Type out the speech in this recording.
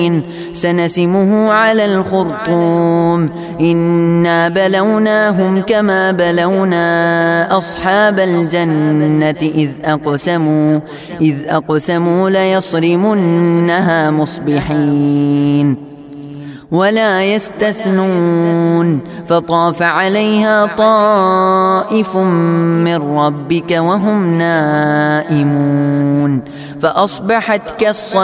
سنسمه على الخرطوم إنا بلوناهم كما بلونا أصحاب الجنة إذ أقسموا ليصرمنها مصبحين ولا يستثنون فطاف عليها طائف من ربك وهم نائمون فأصبحت كالصريم